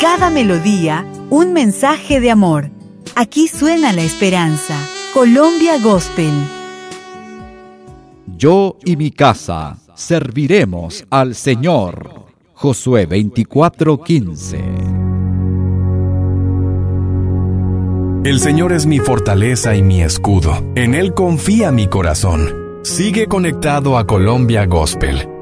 cada melodía, un mensaje de amor. Aquí suena la esperanza. Colombia Gospel. Yo y mi casa serviremos al Señor. Josué 24:15. El Señor es mi fortaleza y mi escudo. En Él confía mi corazón. Sigue conectado a Colombia Gospel.